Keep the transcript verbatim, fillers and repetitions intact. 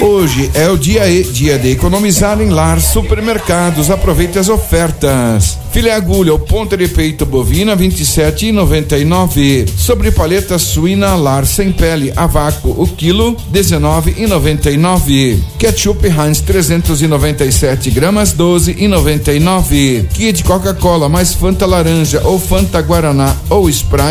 Hoje é o dia E, dia de economizar em Lar Supermercados. Aproveite as ofertas. Filé agulha ou ponta de peito bovina vinte e sete e noventa e nove. Sobre paleta suína Lar sem pele a vácuo o quilo dezenove e noventa e nove. Ketchup Heinz trezentos e noventa e sete gramas doze e noventa e nove. Kit Coca-Cola mais Fanta laranja ou Fanta Guaraná ou Sprite